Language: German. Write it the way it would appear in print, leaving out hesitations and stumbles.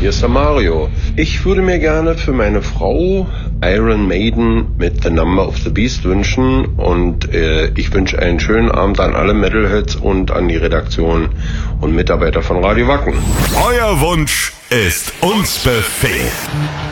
hier ist der Mario. Ich würde mir gerne für meine Frau Iron Maiden mit The Number of the Beast wünschen und ich wünsche einen schönen Abend an alle Metalheads und an die Redaktion und Mitarbeiter von Radio Wacken. Euer Wunsch ist uns Befehl.